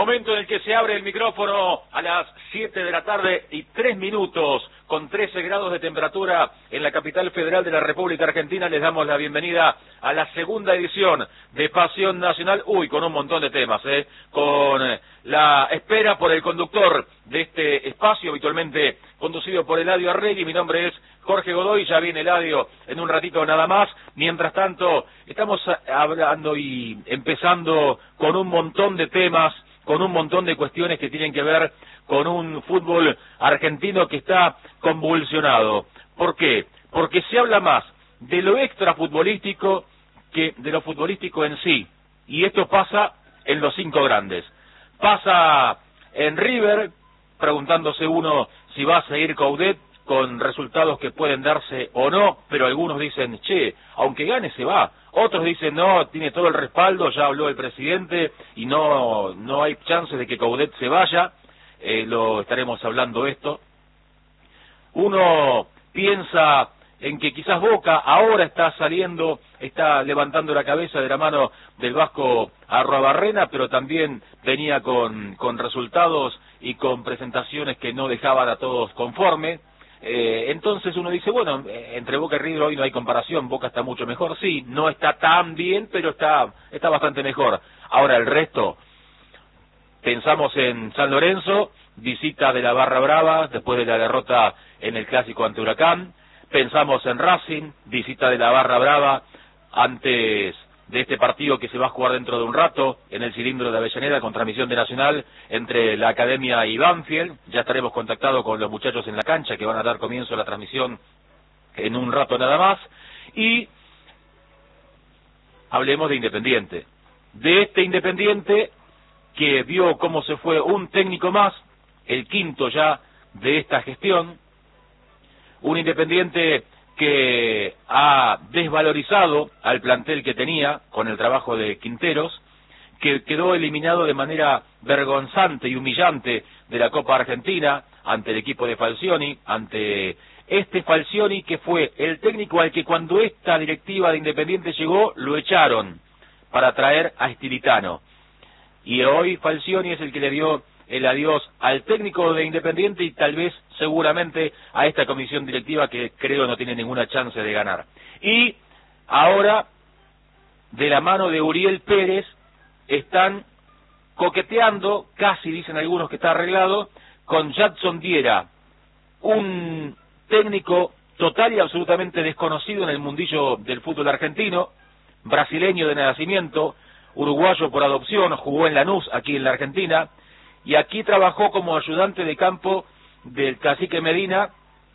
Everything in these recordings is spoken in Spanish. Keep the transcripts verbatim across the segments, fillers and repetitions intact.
Momento en el que se abre el micrófono a las siete de la tarde y tres minutos, con trece grados de temperatura en la capital federal de la República Argentina. Les damos la bienvenida a la segunda edición de Pasión Nacional. Uy, con un montón de temas, ¿eh? Con la espera por el conductor de este espacio, habitualmente conducido por Eladio Arregui. Mi nombre es Jorge Godoy, ya viene Eladio en un ratito nada más. Mientras tanto, estamos hablando y empezando con un montón de temas, con un montón de cuestiones que tienen que ver con un fútbol argentino que está convulsionado. ¿Por qué? Porque se habla más de lo extrafutbolístico que de lo futbolístico en sí. Y esto pasa en los cinco grandes. Pasa en River, preguntándose uno si va a seguir Coudet, con resultados que pueden darse o no, pero algunos dicen, che, aunque gane se va. Otros dicen, no, tiene todo el respaldo, ya habló el presidente y no no hay chances de que Coudet se vaya. Eh, lo estaremos hablando esto. Uno piensa en que quizás Boca ahora está saliendo, está levantando la cabeza de la mano del Vasco Arruabarrena, pero también venía con, con resultados y con presentaciones que no dejaban a todos conforme. Eh, entonces uno dice, bueno, entre Boca y River hoy no hay comparación, Boca está mucho mejor, sí, no está tan bien, pero está, está bastante mejor. Ahora el resto, pensamos en San Lorenzo, visita de la Barra Brava después de la derrota en el clásico ante Huracán. Pensamos en Racing, visita de la Barra Brava antes de este partido que se va a jugar dentro de un rato en el cilindro de Avellaneda con transmisión de Nacional entre la Academia y Banfield. Ya estaremos contactados con los muchachos en la cancha que van a dar comienzo a la transmisión en un rato nada más. Y hablemos de Independiente. De este Independiente que vio cómo se fue un técnico más, el quinto ya de esta gestión. Un Independiente que ha desvalorizado al plantel que tenía con el trabajo de Quinteros, que quedó eliminado de manera vergonzante y humillante de la Copa Argentina ante el equipo de Falcioni, ante este Falcioni que fue el técnico al que cuando esta directiva de Independiente llegó, lo echaron para traer a Estilitano. Y hoy Falcioni es el que le dio el adiós al técnico de Independiente y tal vez, seguramente, a esta comisión directiva que creo no tiene ninguna chance de ganar. Y ahora, de la mano de Uriel Pérez, están coqueteando, casi dicen algunos que está arreglado, con Jadson Diera, un técnico total y absolutamente desconocido en el mundillo del fútbol argentino, brasileño de nacimiento, uruguayo por adopción, jugó en Lanús, aquí en la Argentina, y aquí trabajó como ayudante de campo del Cacique Medina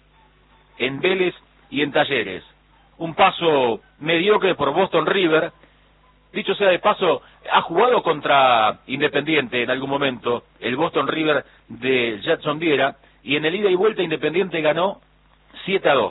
en Vélez y en Talleres. Un paso mediocre por Boston River. Dicho sea de paso, ha jugado contra Independiente en algún momento, el Boston River de Jadson Diera, y en el ida y vuelta Independiente ganó siete a dos.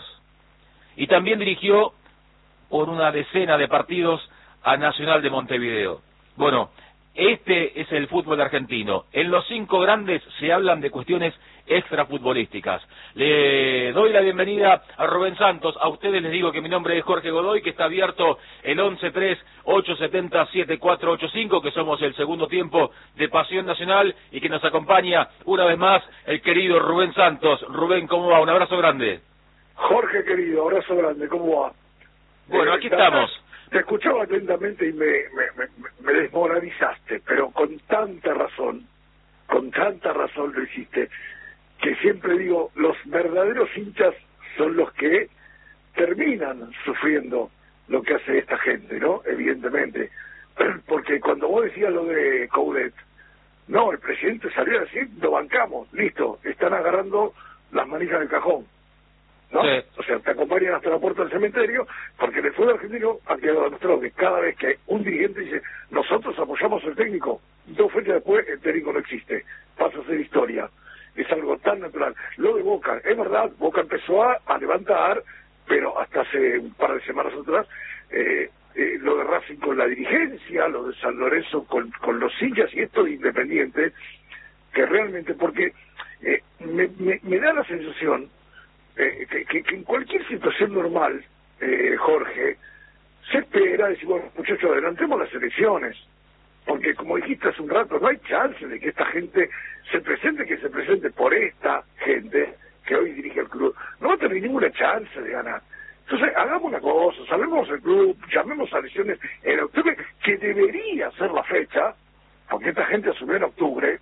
Y también dirigió por una decena de partidos a Nacional de Montevideo. Bueno, este es el fútbol argentino. En los cinco grandes se hablan de cuestiones extrafutbolísticas. Le doy la bienvenida a Rubén Santos. A ustedes les digo que mi nombre es Jorge Godoy, que está abierto el once tres ocho siete cero siete cuatro ocho cinco, que somos el segundo tiempo de Pasión Nacional y que nos acompaña una vez más el querido Rubén Santos. Rubén, ¿cómo va? Un abrazo grande. Jorge, querido, abrazo grande. ¿Cómo va? Bueno, eh, aquí estamos. Te escuchaba atentamente y me, me, me, me desmoralizaste, pero con tanta razón, con tanta razón lo hiciste, que siempre digo, los verdaderos hinchas son los que terminan sufriendo lo que hace esta gente, ¿no? Evidentemente. Porque cuando vos decías lo de Coudet, no, el presidente salió a decir, lo bancamos, listo, están agarrando las manijas del cajón, ¿no? Sí. O sea, te acompañan hasta la puerta del cementerio, porque el fútbol argentino ha quedado demostrado que cada vez que un dirigente dice, nosotros apoyamos al técnico, dos fechas después el técnico no existe, pasa a ser historia. Es algo tan natural. Lo de Boca, es verdad, Boca empezó a, a levantar, pero hasta hace un par de semanas atrás, eh, eh, lo de Racing con la dirigencia, lo de San Lorenzo con, con los hinchas y esto de Independiente, que realmente, porque eh, me, me, me da la sensación eh, que, que, que en cualquier situación normal, eh, Jorge, se espera decir, bueno, muchachos, adelantemos las elecciones. porque como dijiste hace un rato, no hay chance de que esta gente se presente, que se presente por esta gente que hoy dirige el club. No va a tener ninguna chance de ganar. Entonces, hagamos una cosa, salvemos el club, llamemos a elecciones en octubre, que debería ser la fecha, porque esta gente asumió en octubre,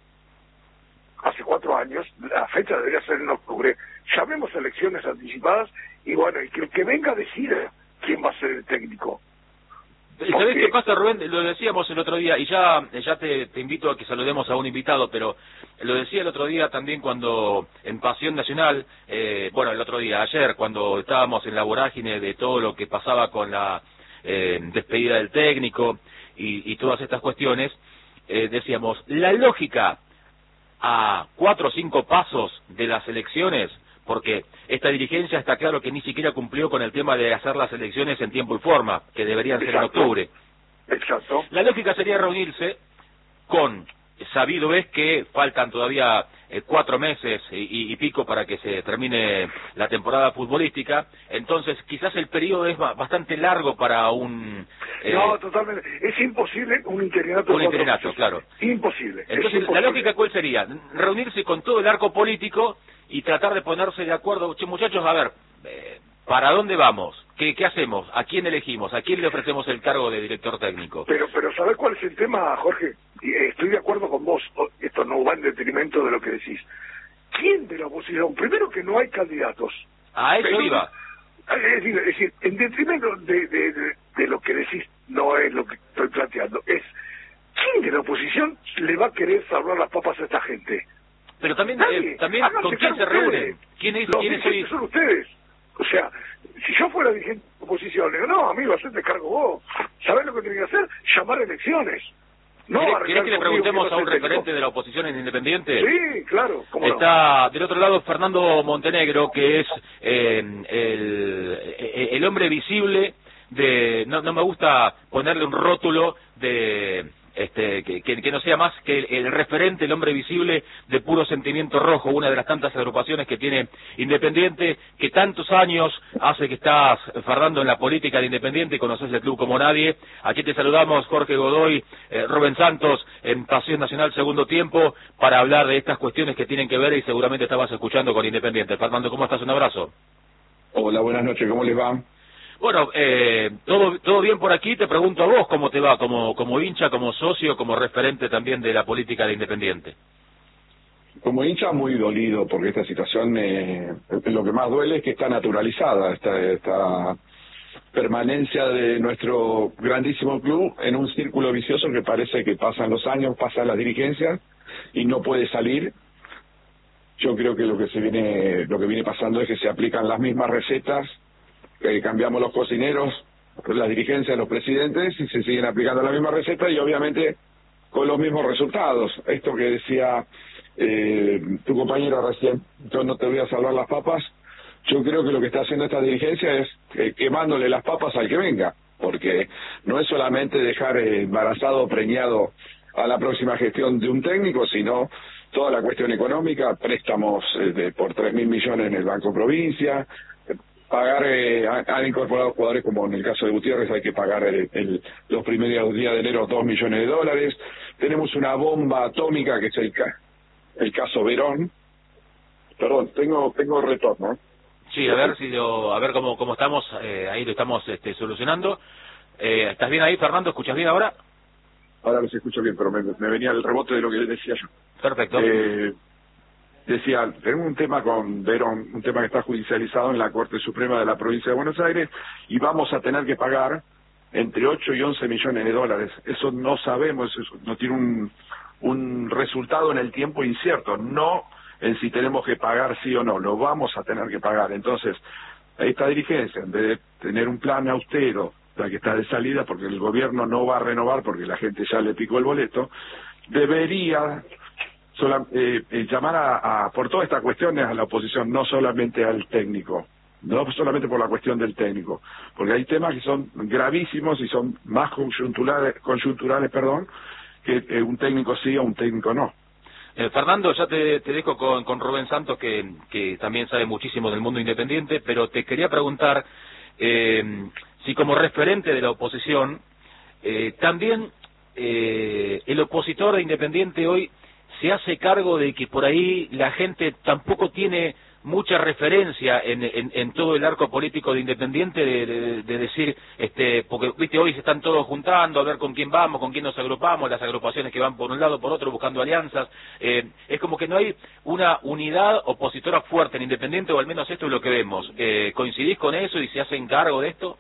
hace cuatro años, la fecha debería ser en octubre, llamemos a elecciones anticipadas, y bueno, y que el que venga decida quién va a ser el técnico. ¿Sabés qué pasa, Rubén? Lo decíamos el otro día, y ya ya te, te invito a que saludemos a un invitado, pero lo decía el otro día también cuando en Pasión Nacional, eh, bueno, el otro día, ayer, cuando estábamos en la vorágine de todo lo que pasaba con la eh, despedida del técnico y, y todas estas cuestiones, eh, decíamos, la lógica a cuatro o cinco pasos de las elecciones, porque esta dirigencia está claro que ni siquiera cumplió con el tema de hacer las elecciones en tiempo y forma, que deberían ser Exacto. en octubre. Exacto. La lógica sería reunirse con, sabido es que faltan todavía eh, cuatro meses y, y pico para que se termine la temporada futbolística, entonces quizás el periodo es ba bastante largo para un... Eh, no, totalmente. Es imposible un interinato. Un interinato, claro. Imposible. Entonces, imposible. la lógica, ¿cuál sería? Reunirse con todo el arco político y tratar de ponerse de acuerdo. Che, muchachos, a ver, eh, ¿para dónde vamos? ¿Qué, ¿Qué hacemos? ¿A quién elegimos? ¿A quién le ofrecemos el cargo de director técnico? Pero, pero ¿sabés cuál es el tema, Jorge? Estoy de acuerdo con vos. Esto no va en detrimento de lo que decís. ¿Quién de la oposición? Primero que no hay candidatos. A eso pero, iba. Es decir, es decir, en detrimento de, de, de, de lo que decís, no es lo que estoy planteando. Es, ¿quién de la oposición le va a querer salvar las papas a esta gente? Pero también, eh, también ¿con quién se reúnen? ¿Quién es, Los quién es hoy? Son ustedes. O sea, si yo fuera dirigente de la oposición, le digo, no, amigo, hacete cargo vos. ¿Sabés lo que tiene que hacer? Llamar a elecciones. No, ¿Querés, ¿querés que le preguntemos a un referente de la oposición en Independiente? Sí, claro. ¿Cómo Está no? del otro lado Fernando Montenegro, que es eh, el, el hombre visible de... No, no me gusta ponerle un rótulo de... Este, que, que, que no sea más que el, el referente, el hombre visible de Puro Sentimiento Rojo, una de las tantas agrupaciones que tiene Independiente, que tantos años hace que estás, Fernando, en la política de Independiente y conoces el club como nadie. Aquí te saludamos, Jorge Godoy, eh, Rubén Santos, en Pasión Nacional Segundo Tiempo, para hablar de estas cuestiones que tienen que ver y seguramente estabas escuchando con Independiente. Fernando, ¿cómo estás? Un abrazo. Hola, buenas noches, ¿cómo les va? Bueno, eh, todo todo bien por aquí. Te pregunto a vos cómo te va, como como hincha, como socio, como referente también de la política de Independiente. Como hincha muy dolido, porque esta situación, eh, lo que más duele es que está naturalizada, esta, esta permanencia de nuestro grandísimo club en un círculo vicioso que parece que pasan los años, pasan las dirigencias y no puede salir. Yo creo que lo que se viene, lo que viene pasando es que se aplican las mismas recetas. Eh, cambiamos los cocineros, las dirigencias, los presidentes, y se siguen aplicando la misma receta y obviamente con los mismos resultados. Esto que decía eh, tu compañero recién, yo no te voy a salvar las papas, yo creo que lo que está haciendo esta dirigencia es eh, quemándole las papas al que venga, porque no es solamente dejar eh, embarazado o preñado a la próxima gestión de un técnico, sino toda la cuestión económica, préstamos eh, de, por tres mil millones en el Banco Provincia, pagar, eh, han incorporado jugadores como en el caso de Gutiérrez, hay que pagar el, el, los primeros días de enero dos millones de dólares. Tenemos una bomba atómica que es el, el caso Verón. Perdón, tengo tengo retorno. Sí, a ver si lo, a ver cómo cómo estamos, eh, ahí lo estamos este, solucionando. Eh, ¿Estás bien ahí, Fernando? ¿Escuchas bien ahora? Ahora no se escucha bien, pero me, me venía el rebote de lo que les decía yo. Perfecto. Eh, Decía, tenemos un tema con Verón, un tema que está judicializado en la Corte Suprema de la Provincia de Buenos Aires y vamos a tener que pagar entre ocho y once millones de dólares. Eso no sabemos, eso no tiene un, un resultado en el tiempo incierto, no en si tenemos que pagar sí o no, lo vamos a tener que pagar. Entonces, esta dirigencia, en vez de tener un plan austero, la que está de salida, porque el gobierno no va a renovar porque la gente ya le picó el boleto, debería... Sola, eh, eh, llamar a, a por todas estas cuestiones a la oposición, no solamente al técnico, no solamente por la cuestión del técnico, porque hay temas que son gravísimos y son más coyunturales, coyunturales perdón, que eh, un técnico sí o un técnico no. Eh, Fernando, ya te, te dejo con, con Rubén Santos, que, que también sabe muchísimo del mundo independiente, pero te quería preguntar eh, si como referente de la oposición, eh, también eh, el opositor de Independiente hoy se hace cargo de que por ahí la gente tampoco tiene mucha referencia en, en, en todo el arco político de Independiente de, de, de decir, este, porque viste hoy se están todos juntando a ver con quién vamos, con quién nos agrupamos, las agrupaciones que van por un lado, por otro, buscando alianzas, eh, es como que no hay una unidad opositora fuerte en Independiente, o al menos esto es lo que vemos. Eh, ¿Coincidís con eso y se hacen cargo de esto?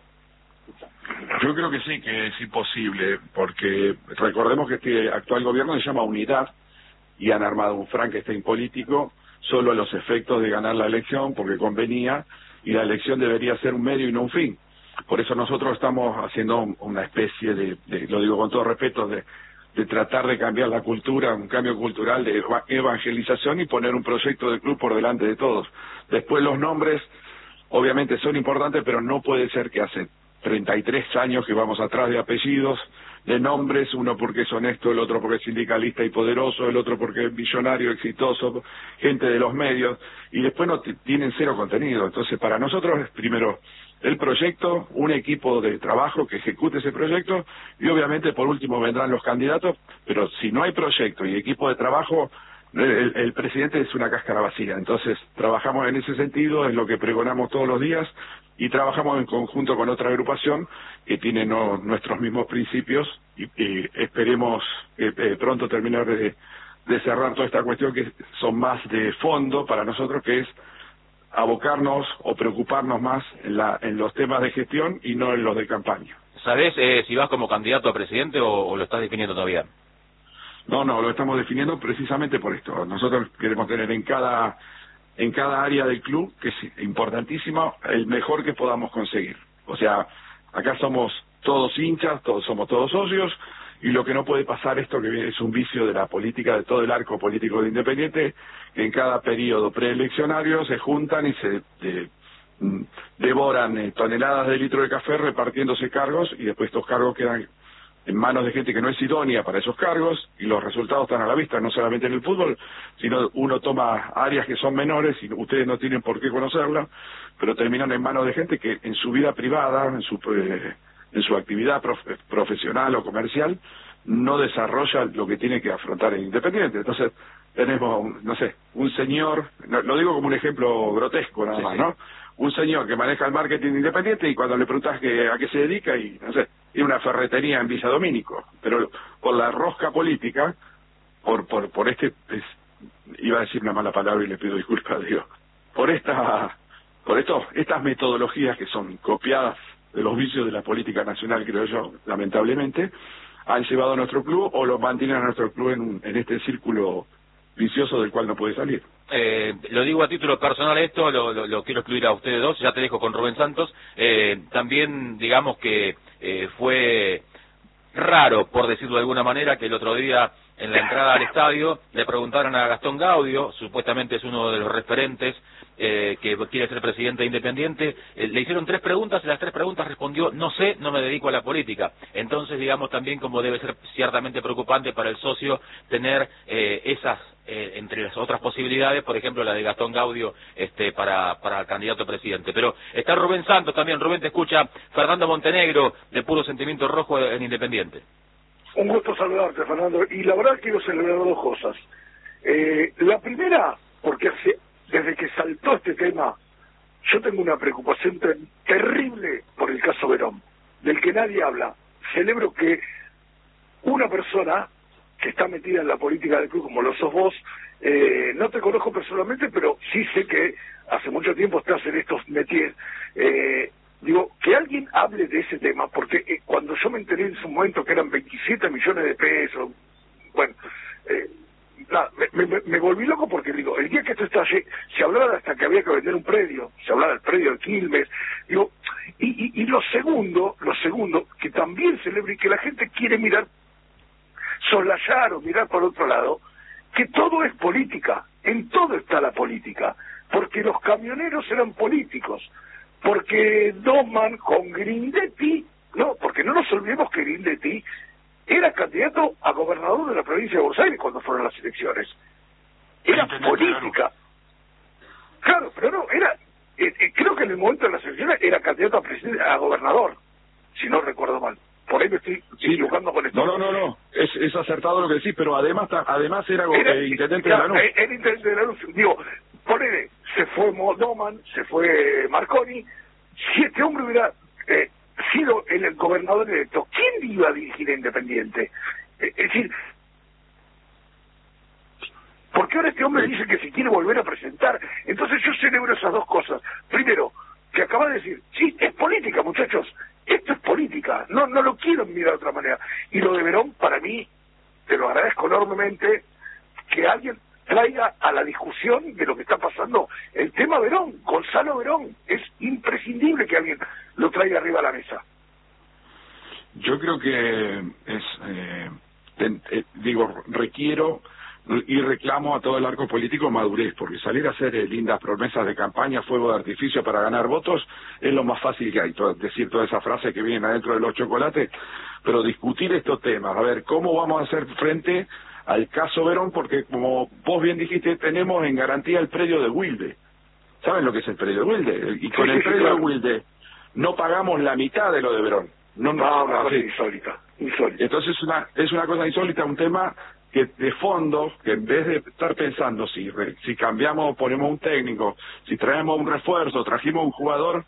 Yo creo que sí, que es imposible, porque recordemos que este actual gobierno se llama Unidad y han armado un Frankenstein político solo a los efectos de ganar la elección, porque convenía, y la elección debería ser un medio y no un fin. Por eso nosotros estamos haciendo una especie de, de lo digo con todo respeto, de, de tratar de cambiar la cultura, un cambio cultural de evangelización y poner un proyecto del club por delante de todos. Después los nombres, obviamente son importantes, pero no puede ser que hace treinta y tres años que vamos atrás de apellidos, de nombres, uno porque es honesto, el otro porque es sindicalista y poderoso, el otro porque es millonario, exitoso, gente de los medios, y después no tienen cero contenido. Entonces, para nosotros es primero el proyecto, un equipo de trabajo que ejecute ese proyecto, y obviamente por último vendrán los candidatos, pero si no hay proyecto y equipo de trabajo, el, el presidente es una cáscara vacía. Entonces, trabajamos en ese sentido, es lo que pregonamos todos los días, y trabajamos en conjunto con otra agrupación que tiene no, nuestros mismos principios, y, y esperemos eh, eh, pronto terminar de, de cerrar toda esta cuestión, que son más de fondo para nosotros, que es abocarnos o preocuparnos más en, la, en los temas de gestión y no en los de campaña. ¿Sabés eh, si vas como candidato a presidente o, o lo estás definiendo todavía? No, no, lo estamos definiendo precisamente por esto. Nosotros queremos tener en cada en cada área del club, que es importantísimo, el mejor que podamos conseguir. O sea, acá somos todos hinchas, todos somos todos socios, y lo que no puede pasar, esto que es un vicio de la política, de todo el arco político de Independiente, que en cada periodo preeleccionario se juntan y se de, devoran eh, toneladas de litro de café repartiéndose cargos, y después estos cargos quedan en manos de gente que no es idónea para esos cargos, y los resultados están a la vista, no solamente en el fútbol, sino uno toma áreas que son menores y ustedes no tienen por qué conocerlas, pero terminan en manos de gente que en su vida privada, en su eh, en su actividad prof, profesional o comercial, no desarrolla lo que tiene que afrontar en Independiente. Entonces tenemos, no sé, un señor, no, lo digo como un ejemplo grotesco nada sí, más, sí. ¿no? Un señor que maneja el marketing Independiente, y cuando le preguntas que, a qué se dedica, y no sé, tiene una ferretería en Villa Domínico, pero por la rosca política, por por por este, es, iba a decir una mala palabra y le pido disculpas, digo, por esta, por esto, estas metodologías que son copiadas de los vicios de la política nacional, creo yo, lamentablemente, han llevado a nuestro club o lo mantienen a nuestro club en, un, en este círculo vicioso del cual no puede salir. Eh, lo digo a título personal esto, lo, lo, lo quiero excluir a ustedes dos, ya te dejo con Rubén Santos. Eh, también digamos que eh, fue raro, por decirlo de alguna manera, que el otro día en la entrada al estadio le preguntaron a Gastón Gaudio, supuestamente es uno de los referentes eh, que quiere ser presidente Independiente, eh, le hicieron tres preguntas y las tres preguntas respondió: no sé, no me dedico a la política. Entonces, digamos también como debe ser ciertamente preocupante para el socio tener eh, esas, eh, entre las otras posibilidades, por ejemplo la de Gastón Gaudio este, para, para el candidato a presidente. Pero está Rubén Santos también. Rubén, te escucha Fernando Montenegro, de Puro Sentimiento Rojo en Independiente. Un gusto saludarte, Fernando. Y la verdad quiero celebrar dos cosas. Eh, la primera, porque hace, desde que saltó este tema, yo tengo una preocupación ter terrible por el caso Verón, del que nadie habla. Celebro que una persona que está metida en la política del club, como lo sos vos, eh, no te conozco personalmente, pero sí sé que hace mucho tiempo estás en estos métiers, eh, digo, que alguien hable de ese tema, porque eh, cuando yo me enteré en su momento que eran veintisiete millones de pesos, bueno, eh, nada, me, me, me volví loco, porque digo, el día que esto estalle, se hablaba hasta que había que vender un predio, se hablaba del predio de Quilmes, digo, y, y, y lo segundo, lo segundo, que también celebro y que la gente quiere mirar, soslayar o mirar por otro lado, que todo es política, en todo está la política, porque los camioneros eran políticos, porque Doman con Grindetti, no, porque no nos olvidemos que Grindetti era candidato a gobernador de la provincia de Buenos Aires cuando fueron las elecciones. Era política. Claro, pero no, era, eh, eh, creo que en el momento de las elecciones era candidato a presidente, a gobernador, si no recuerdo mal. por ahí me estoy sí, equivocando con esto. No, no, no, no, es, es acertado lo que decís, pero además además era, era eh, intendente era, de Lanús. El intendente de Lanús, digo, ponele, se fue Doman, se fue Marconi, si este hombre hubiera eh, sido el, el gobernador electo, ¿quién iba a dirigir a Independiente? Eh, es decir, porque ahora este hombre dice que se quiere volver a presentar. Entonces yo celebro esas dos cosas. Primero, que acaba de decir, sí, es política, muchachos, esto es política, no no lo quiero mirar de otra manera. Y lo de Verón, para mí, te lo agradezco enormemente, que alguien traiga a la discusión de lo que está pasando el tema Verón, Gonzalo Verón. Es imprescindible que alguien lo traiga arriba a la mesa. Yo creo que es, eh, ten, eh, digo, requiero y reclamo a todo el arco político madurez, porque salir a hacer eh, lindas promesas de campaña, fuego de artificio para ganar votos, es lo más fácil que hay, todo, decir toda esa frase que viene adentro de los chocolates, pero discutir estos temas, a ver, ¿cómo vamos a hacer frente al caso Verón? Porque como vos bien dijiste, tenemos en garantía el predio de Wilde. ¿Saben lo que es el predio de Wilde? Y con sí, el sí, predio claro. de Wilde no pagamos la mitad de lo de Verón. No, no, No, una cosa así. insólita, insólita. Entonces es una, es una cosa insólita, un tema que de fondo, que en vez de estar pensando si re, si cambiamos, ponemos un técnico, si traemos un refuerzo, trajimos un jugador,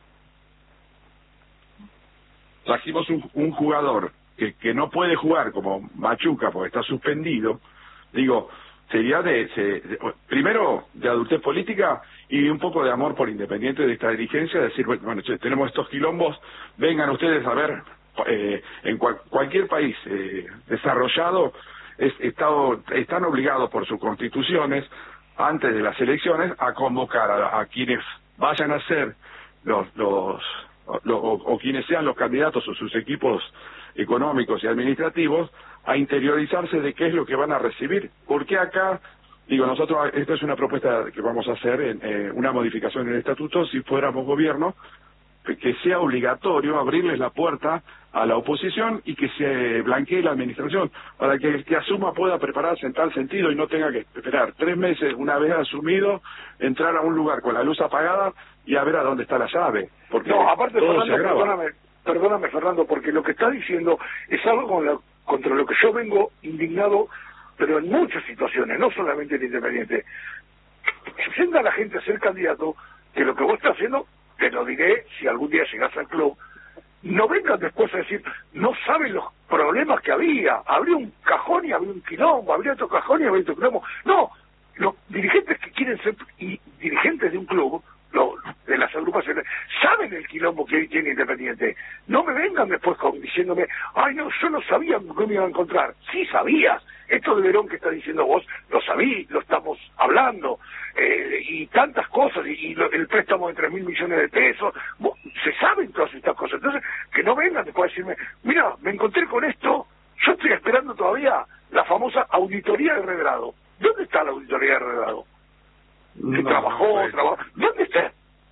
trajimos un, un jugador que, que no puede jugar como Machuca porque está suspendido, digo, sería de, se, de primero de adultez política y un poco de amor por Independiente de esta dirigencia, decir, bueno, bueno che, tenemos estos quilombos, vengan ustedes a ver, eh, en cual, cualquier país eh, desarrollado, Es, estado, están obligados por sus constituciones, antes de las elecciones, a convocar a, a quienes vayan a ser los, los, los o, o quienes sean los candidatos o sus equipos económicos y administrativos, a interiorizarse de qué es lo que van a recibir. Porque acá, digo, nosotros, esta es una propuesta que vamos a hacer, en, eh, una modificación en el estatuto, si fuéramos gobierno, que sea obligatorio abrirles la puerta a la oposición y que se blanquee la administración, para que el que asuma pueda prepararse en tal sentido y no tenga que esperar tres meses, una vez asumido, entrar a un lugar con la luz apagada y a ver a dónde está la llave, porque no, aparte, todo Fernando, se agrava. Perdóname, perdóname, Fernando, porque lo que está diciendo es algo con la, contra lo que yo vengo indignado, pero en muchas situaciones, no solamente en Independiente. Sienta a la gente a ser candidato, que lo que vos estás haciendo, te lo diré si algún día llegás al club, no vengan después a decir, no saben los problemas que había, habría un cajón y habría un quilombo, habría otro cajón y habría otro quilombo. No, los dirigentes que quieren ser y dirigentes de un club, lo, de las agrupaciones, saben el quilombo que tiene Independiente. No me vengan después con, diciéndome, ay no, yo no sabía que me iba a encontrar. Sí sabías, esto de Verón que está diciendo vos, lo sabí, lo estamos hablando, eh, y tantas cosas, y, y lo, el préstamo de tres mil millones de pesos, vos, se saben todas estas cosas. Entonces, que no vengan después a decirme, mira, me encontré con esto, yo estoy esperando todavía la famosa auditoría de Redrado. ¿Dónde está la auditoría de Redrado? Que No, trabajó, no, trabajó. ¿Dónde está?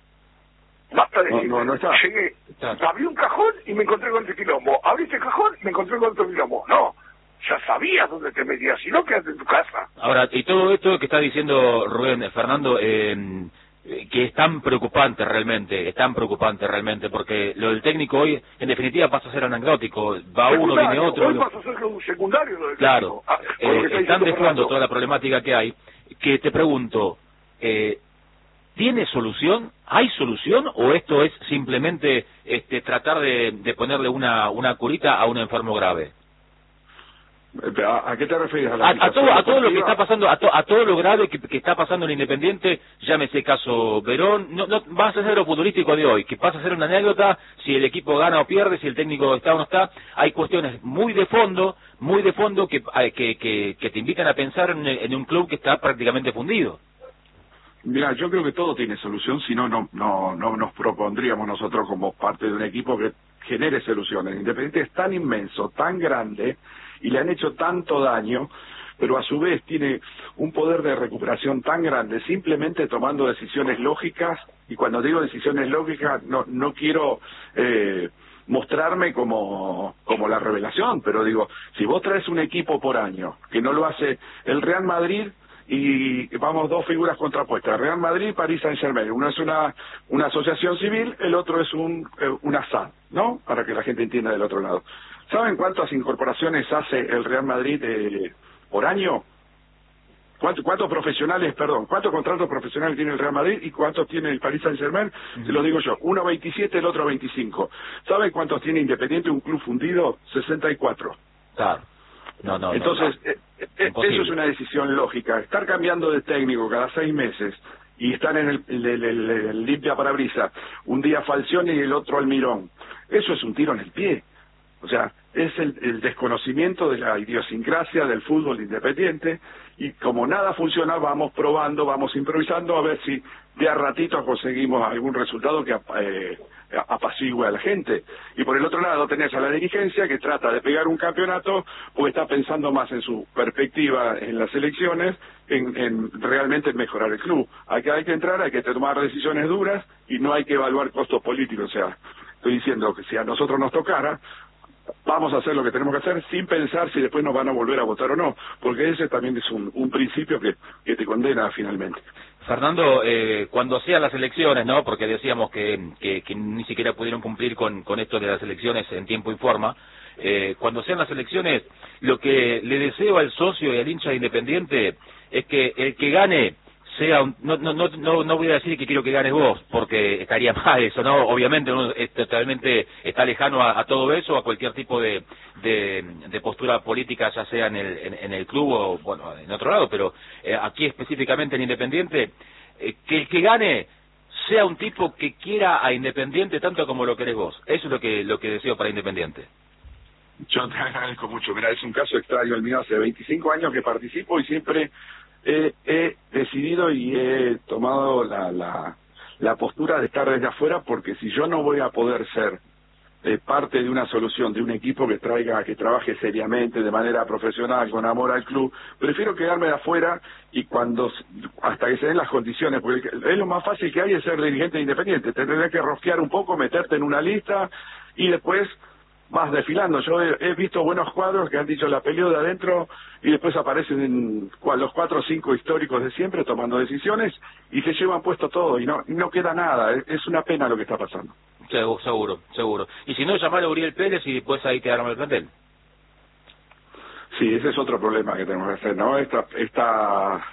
Basta decir, no, no, no está. llegué, Está. abrí un cajón y me encontré con este quilombo. Abrí este cajón y me encontré con otro quilombo. No, ya sabías dónde te metías, si no, quédate en tu casa. Ahora, y todo esto que está diciendo Rubén, eh, Fernando, eh, eh, que es tan preocupante realmente, es tan preocupante realmente, porque lo del técnico hoy, en definitiva, pasa a ser anecdótico. Va uno, viene otro. Hoy pasa a ser un secundario lo del Claro, técnico. Ah, eh, con lo que está están diciendo dejando Fernando. toda la problemática que hay, que te pregunto, eh, ¿tiene solución? ¿Hay solución? ¿O esto es simplemente este, tratar de, de ponerle una, una curita a un enfermo grave? ¿A, a qué te refieres? ¿A, la A, a todo a todo lo que deportiva? está pasando, a, to, a todo lo grave que, que está pasando en Independiente, llámese caso Verón, no, no vas a ser lo futbolístico de hoy, que pasa a ser una anécdota, si el equipo gana o pierde, si el técnico está o no está. Hay cuestiones muy de fondo, muy de fondo que, que, que, que te invitan a pensar en, en un club que está prácticamente fundido. Mira, yo creo que todo tiene solución, si no, no, no, no nos propondríamos nosotros como parte de un equipo que genere soluciones. Independiente es tan inmenso, tan grande, y le han hecho tanto daño, pero a su vez tiene un poder de recuperación tan grande, simplemente tomando decisiones lógicas, y cuando digo decisiones lógicas, no, no quiero eh, mostrarme como, como la revelación, pero digo, si vos traes un equipo por año, que no lo hace el Real Madrid, y vamos dos figuras contrapuestas, Real Madrid y París Saint-Germain, uno es una una asociación civil, el otro es un eh, una S A D, ¿no? Para que la gente entienda del otro lado. ¿Saben cuántas incorporaciones hace el Real Madrid eh, por año? ¿Cuántos, ¿Cuántos profesionales, perdón, cuántos contratos profesionales tiene el Real Madrid y cuántos tiene el Paris Saint-Germain? Uh-huh. Se lo digo yo, uno veintisiete, el otro veinticinco. ¿Saben cuántos tiene Independiente, un club fundido? sesenta y cuatro. Claro. No, no, Entonces, no, no. Eh, eh, eso es una decisión lógica. Estar cambiando de técnico cada seis meses y estar en el, el, el, el, el limpia parabrisas, un día Falcioni y el otro Almirón, eso es un tiro en el pie. O sea, es el, el desconocimiento de la idiosincrasia del fútbol independiente, y como nada funciona, vamos probando, vamos improvisando a ver si de a ratito conseguimos algún resultado que eh, apacigüe a la gente. Y por el otro lado tenés a la dirigencia que trata de pegar un campeonato porque está pensando más en su perspectiva en las elecciones, en, en realmente en mejorar el club. Hay que, hay que entrar, hay que tomar decisiones duras y no hay que evaluar costos políticos. O sea, estoy diciendo que si a nosotros nos tocara, vamos a hacer lo que tenemos que hacer sin pensar si después nos van a volver a votar o no, porque ese también es un, un principio que, que te condena finalmente. Fernando, eh, cuando sean las elecciones, ¿no? Porque decíamos que, que, que ni siquiera pudieron cumplir con, con esto de las elecciones en tiempo y forma. Eh, cuando sean las elecciones, lo que le deseo al socio y al hincha de Independiente es que el que gane sea un, no, no, no, no, no voy a decir que quiero que ganes vos, porque estaría mal eso, ¿no? Obviamente uno es totalmente está lejano a, a todo eso, a cualquier tipo de, de, de postura política, ya sea en el, en, en el club o, bueno, en otro lado, pero eh, aquí específicamente en Independiente, eh, que el que gane sea un tipo que quiera a Independiente tanto como lo querés vos. Eso es lo que, lo que deseo para Independiente. Yo te agradezco mucho. Mira, es un caso extraño el mío. Hace veinticinco años que participo y siempre he, he decidido y he tomado la, la, la postura de estar desde afuera, porque si yo no voy a poder ser eh, parte de una solución, de un equipo que traiga, que trabaje seriamente, de manera profesional, con amor al club, prefiero quedarme de afuera y cuando, hasta que se den las condiciones, porque es lo más fácil que hay es ser dirigente Independiente. Te tendrás que rosquear un poco, meterte en una lista y después vas desfilando. Yo he, he visto buenos cuadros que han dicho la peleó de adentro y después aparecen en, los cuatro o cinco históricos de siempre tomando decisiones y se llevan puesto todo y no, y no queda nada. Es, es una pena lo que está pasando. Seguro, seguro, seguro. Y si no, llamar a Uriel Pérez y después ahí te arma el plantel. Sí, ese es otro problema que tenemos que hacer, ¿no? Esta, esta,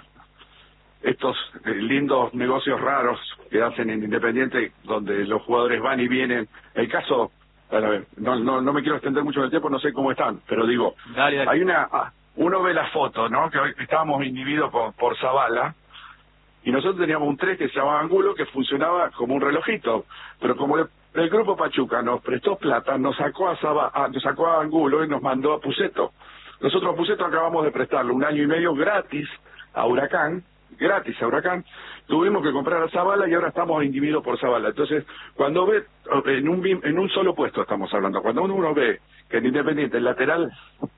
estos lindos negocios raros que hacen en Independiente, donde los jugadores van y vienen. El caso, a ver, no, no, no me quiero extender mucho en el tiempo, no sé cómo están, pero digo, dale, dale. Hay una, uno ve la foto, ¿no? Que hoy estábamos inhibidos por, por Zavala, y nosotros teníamos un tres que se llamaba Angulo, que funcionaba como un relojito, pero como el, el grupo Pachuca nos prestó plata, nos sacó a, Zaba, a nos sacó a Angulo y nos mandó a Puceto. Nosotros a Puceto acabamos de prestarlo un año y medio gratis a Huracán, gratis a Huracán, tuvimos que comprar a Zavala y ahora estamos inhibidos por Zavala. Entonces, cuando ve, en un, en un solo puesto estamos hablando, cuando uno ve que en Independiente el lateral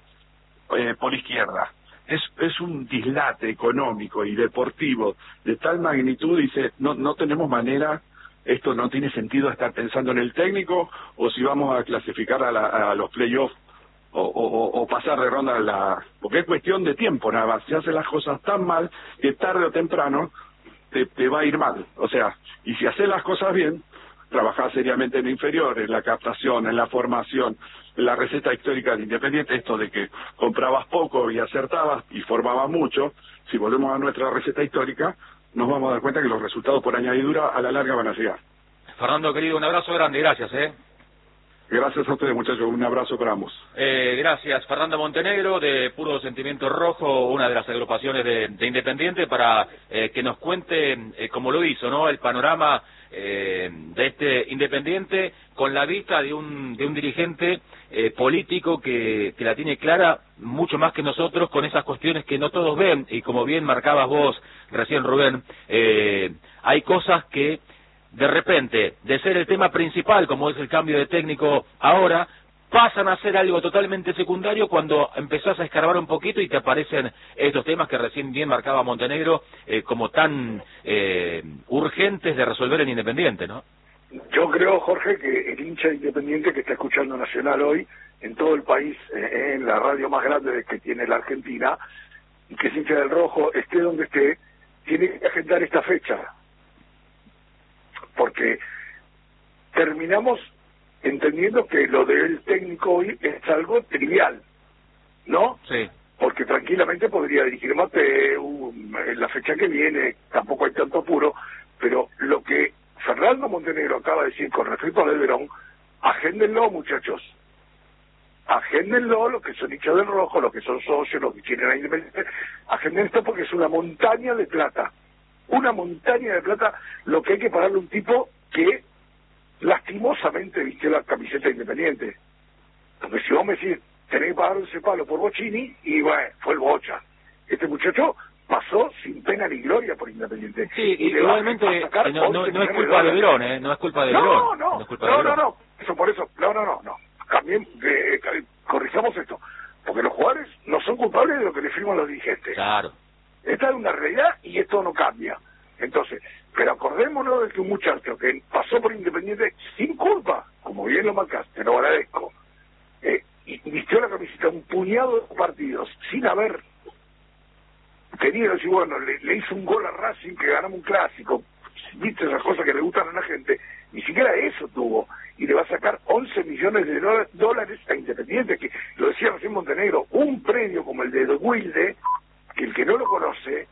eh, por izquierda es es un dislate económico y deportivo de tal magnitud, dice, no no tenemos manera, esto no tiene sentido estar pensando en el técnico o si vamos a clasificar a, la, a los playoffs o, o, o pasar de ronda a la... Porque es cuestión de tiempo nada más, se hacen las cosas tan mal que tarde o temprano te, te va a ir mal. O sea, y si haces las cosas bien, trabajar seriamente en inferior, en la captación, en la formación, en la receta histórica de Independiente, esto de que comprabas poco y acertabas y formabas mucho, si volvemos a nuestra receta histórica, nos vamos a dar cuenta que los resultados por añadidura a la larga van a llegar. Fernando, querido, un abrazo grande, gracias, ¿eh? Gracias a ustedes, muchachos, un abrazo para ambos. Eh, gracias, Fernando Montenegro, de Puro Sentimiento Rojo, una de las agrupaciones de, de Independiente, para eh, que nos cuente, eh, como lo hizo, ¿no?, el panorama eh, de este Independiente con la vista de un de un dirigente eh, político que, que la tiene clara mucho más que nosotros, con esas cuestiones que no todos ven, y como bien marcabas vos recién, Rubén, eh, hay cosas que de repente, de ser el tema principal, como es el cambio de técnico ahora, pasan a ser algo totalmente secundario cuando empezás a escarbar un poquito y te aparecen estos temas que recién bien marcaba Montenegro, eh, como tan eh, urgentes de resolver en Independiente, ¿no? Yo creo, Jorge, que el hincha Independiente que está escuchando Nacional hoy, en todo el país, eh, en la radio más grande que tiene la Argentina, y que es hincha del Rojo, esté donde esté, tiene que agendar esta fecha. Porque terminamos entendiendo que lo del técnico hoy es algo trivial, ¿no? Sí. Porque tranquilamente podría dirigir Mateu en la fecha que viene, tampoco hay tanto apuro, pero lo que Fernando Montenegro acaba de decir con respecto a Verón, agéndenlo, muchachos. Agéndenlo, los que son hinchas del rojo, los que son socios, los que quieren a Independiente, agenden esto porque es una montaña de plata. Una montaña de plata lo que hay que pagarle a un tipo que lastimosamente vistió la camiseta Independiente. Porque si vos me decís, tenés que pagar ese palo por Bocini, y bueno, fue el Bocha. Este muchacho pasó sin pena ni gloria por Independiente. Sí, y igualmente no, no, no es culpa de Verón, ¿eh? No es culpa de Verón. No, no, no, es culpa no, de no, Verón. no, eso por eso, no, no, no, no. También eh, corrijamos esto, porque los jugadores no son culpables de lo que le firman los dirigentes. Claro. Esta es una realidad y esto no cambia. Entonces, pero acordémonos de que un muchacho que pasó por Independiente sin culpa, como bien lo marcaste, te lo agradezco, eh, y vistió la camiseta un puñado de partidos sin haber tenido, decir, bueno, le, le hizo un gol a Racing que ganamos un clásico, viste esas cosas que le gustan a la gente, ni siquiera eso tuvo, y le va a sacar once millones de dólares a Independiente, que lo decía recién Montenegro, un premio como el de Wilde, que el que no lo conoce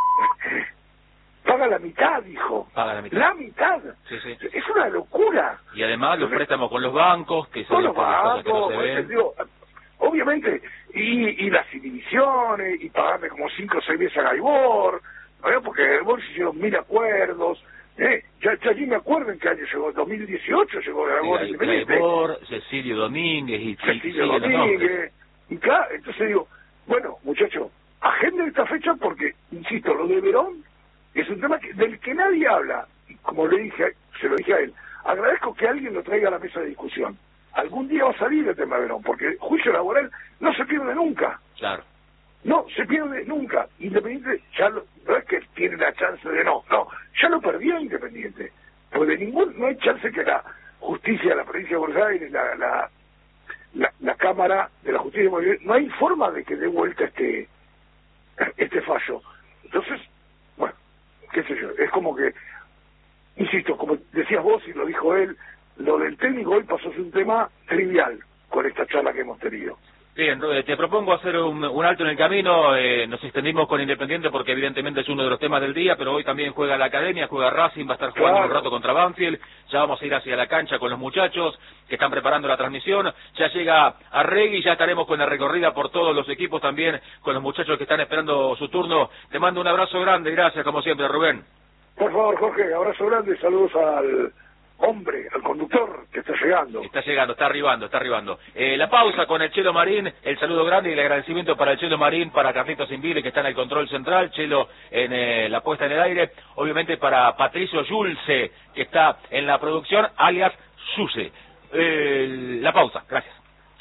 paga la mitad, dijo. Paga la mitad. La mitad. Sí, sí. Es una locura. Y además los préstamos con los bancos, que son los las cosas que no bancos, se ven. digo, obviamente, y, y las inhibiciones, y pagarle como cinco o seis veces a Gaibor, ¿no? Porque Gaibor se hicieron mil acuerdos, ¿eh? Ya, ya allí me acuerdo en qué año llegó, en dos mil dieciocho llegó Gaibor. Sí, Gaibor, Cecilio Domínguez, y Cecilio Domínguez, y claro, entonces digo, bueno, muchachos, agenden esta fecha porque, insisto, lo de Verón es un tema que, del que nadie habla, y como le dije, se lo dije a él, agradezco que alguien lo traiga a la mesa de discusión. Algún día va a salir el tema de Verón, porque el juicio laboral no se pierde nunca. Claro. No, se pierde nunca. Independiente ya lo, no es que tiene la chance de no, no, ya lo perdió Independiente. Porque de ningún, no hay chance que la justicia de la provincia de Buenos Aires, la, la, la, la Cámara de la Justicia de Buenos Aires, no hay forma de que dé vuelta este, este fallo. Entonces, bueno, qué sé yo, es como que, insisto, como decías vos y lo dijo él, lo del técnico hoy pasó a ser un tema trivial con esta charla que hemos tenido. Bien, te propongo hacer un, un alto en el camino, eh, nos extendimos con Independiente porque evidentemente es uno de los temas del día, pero hoy también juega la Academia, juega Racing, va a estar jugando claro. un rato contra Banfield, ya vamos a ir hacia la cancha con los muchachos que están preparando la transmisión, ya llega Arregui, ya estaremos con la recorrida por todos los equipos también, con los muchachos que están esperando su turno. Te mando un abrazo grande, gracias como siempre, Rubén. Por favor, Jorge, abrazo grande, saludos al hombre, al conductor que está llegando. Está llegando, está arribando, está arribando. Eh, la pausa con el Chelo Marín, el saludo grande y el agradecimiento para el Chelo Marín, para Carlitos Invile, que está en el control central, Chelo en eh, la puesta en el aire, obviamente para Patricio Yulce, que está en la producción, alias Suse. Eh, la pausa, gracias.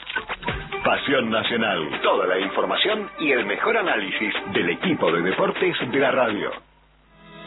Pasión Nacional, toda la información y el mejor análisis del equipo de deportes de la radio.